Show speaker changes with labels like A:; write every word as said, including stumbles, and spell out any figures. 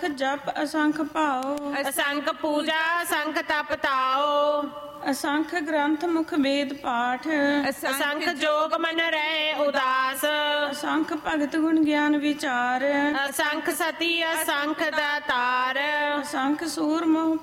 A: ਅਸੰਖ ਜਪ ਅਸੰਖ ਭਾਉ,
B: ਅਸੰਖ ਪੂਜਾ ਅਸੰਖ ਤਪ ਤਾਓ,
A: ਅਸੰਖ ਗ੍ਰੰਥ ਮੁਖ ਵੇਦ ਪਾਠ,
B: ਅਸੰਖ ਜੋਗ ਮਨ ਰਹੇ ਉਦਾਸ,
A: ਅਸੰਖ ਭਗਤ ਗੁਣ ਗਿਆਨ ਵਿਚਾਰ,
B: ਅਸੰਖ ਸਤੀ ਅਸੰਖ ਦਾਤਾਰ,
A: ਅਸੰਖ ਸੂਰ ਮੋਹ